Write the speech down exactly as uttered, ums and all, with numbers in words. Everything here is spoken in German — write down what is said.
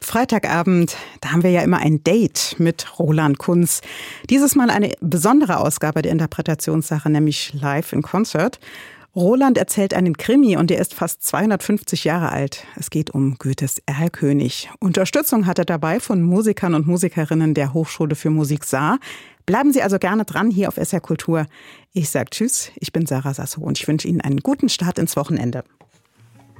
Freitagabend, da haben wir ja immer ein Date mit Roland Kunz. Dieses Mal eine besondere Ausgabe der Interpretationssache, nämlich Live in Concert. Roland erzählt einen Krimi und er ist fast zweihundertfünfzig Jahre alt. Es geht um Goethes Erlkönig. Unterstützung hat er dabei von Musikern und Musikerinnen der Hochschule für Musik Saar. Bleiben Sie also gerne dran hier auf S R Kultur. Ich sage Tschüss, ich bin Sarah Sasso und ich wünsche Ihnen einen guten Start ins Wochenende.